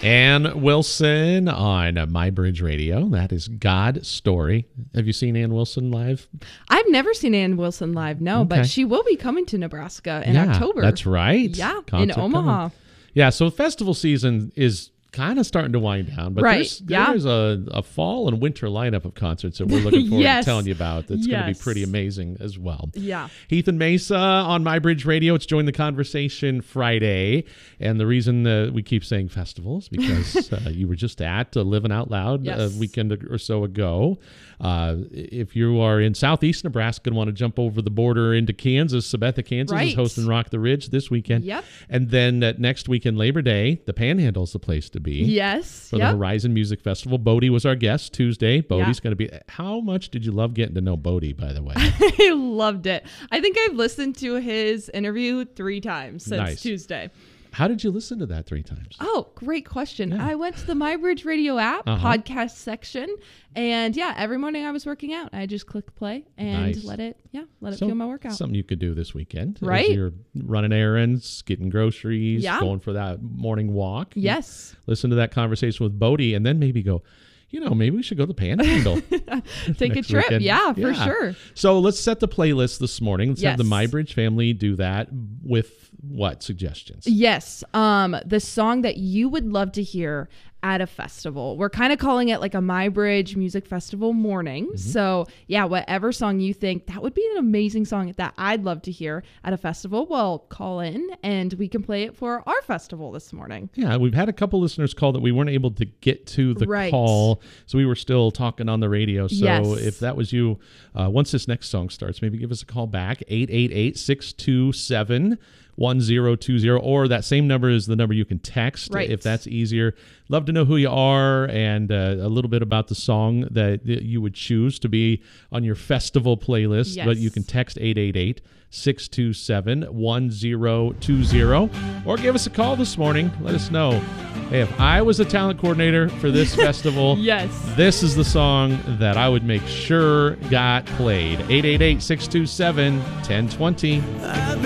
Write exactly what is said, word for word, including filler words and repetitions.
Ann Wilson on My Bridge Radio. That is God Story. Have you seen Ann Wilson live? I've never seen Ann Wilson live, no, Okay. but she will be coming to Nebraska in yeah, October. That's right. Yeah, Concert in Omaha. coming. Yeah, so festival season is kind of starting to wind down, but Right, there's, yeah. there's a, a fall and winter lineup of concerts that we're looking forward Yes. to telling you about. That's going to be Yes. pretty amazing as well. Yeah. Heath and Mesa on My Bridge Radio. It's Join the Conversation Friday. And the reason uh, we keep saying festivals because uh, you were just at uh, Living Out Loud Yes. a weekend or so ago. Uh, if you are in southeast Nebraska and want to jump over the border into Kansas, Sabetha, Kansas Right. is hosting Rock the Ridge this weekend. Yep. And then uh, next weekend, Labor Day, the Panhandle's the place to be. Yes. For yep. the Horizon Music Festival. Bodie was our guest Tuesday. Bodie's Yeah. going to be. How much did you love getting to know Bodie, by the way? I loved it. I think I've listened to his interview three times since Nice. Tuesday. How did you listen to that three times? Oh, great question. Yeah. I went to the My Bridge Radio app Uh-huh. podcast section, and yeah, every morning I was working out. I just click play and Nice. let it, yeah, let it So, fuel my workout. Something you could do this weekend. as Right. You're running errands, getting groceries, Yeah. going for that morning walk. Yes. Listen to that conversation with Bodie, and then maybe go, you know, maybe we should go to the Panhandle. Take a next trip. weekend. Yeah, for Yeah. sure. So let's set the playlist this morning. Let's have the Yes. My Bridge family do that with what suggestions? Yes. Um, the song that you would love to hear at a festival. We're kind of calling it like a My Bridge Music Festival morning. Mm-hmm. So yeah, whatever song you think that would be an amazing song that I'd love to hear at a festival, well, call in and we can play it for our festival this morning. Yeah, we've had a couple listeners call that we weren't able to get to the Right. call, so we were still talking on the radio. So Yes. if that was you, uh, once this next song starts, maybe give us a call back, eight eight eight, six two seven, one zero two zero, or that same number is the number you can text Right. if that's easier. Love to know who you are and uh, a little bit about the song that that you would choose to be on your festival playlist, but Yes. you can text eight eight eight, six two seven, one zero two zero or give us a call this morning. Let us know, hey, if I was a talent coordinator for this festival, Yes. this is the song that I would make sure got played. eight eight eight, six two seven, one zero two zero.